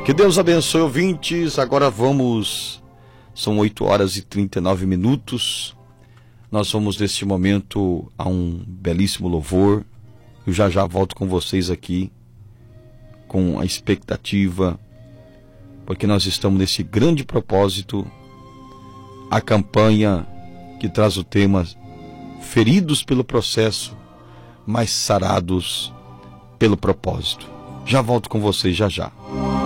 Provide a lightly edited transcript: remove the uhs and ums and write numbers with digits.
Que Deus abençoe, ouvintes. Agora vamos, são 8 horas e 39 minutos. Nós vamos neste momento a um belíssimo louvor. Eu já volto com vocês aqui com a expectativa, porque nós estamos nesse grande propósito, a campanha que traz o tema Feridos pelo processo, mas sarados pelo propósito. Já volto com vocês já.